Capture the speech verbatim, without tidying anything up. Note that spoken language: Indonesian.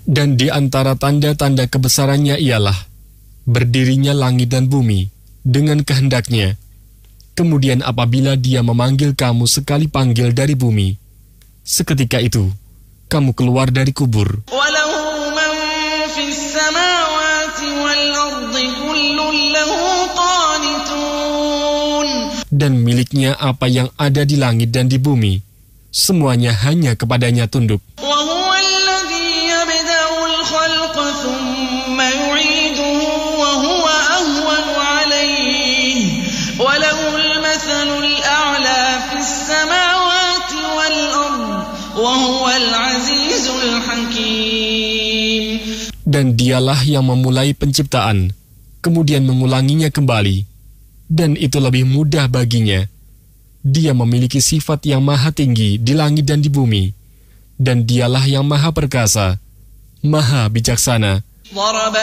Dan di antara tanda-tanda kebesarannya ialah berdirinya langit dan bumi dengan kehendaknya. Kemudian apabila dia memanggil kamu sekali panggil dari bumi, seketika itu kamu keluar dari kubur. Dan miliknya apa yang ada di langit dan di bumi, semuanya hanya kepadanya tunduk. Dan dialah yang memulai penciptaan, kemudian mengulanginya kembali, dan itu lebih mudah baginya. Dia memiliki sifat yang maha tinggi di langit dan di bumi, dan dialah yang maha perkasa, maha bijaksana.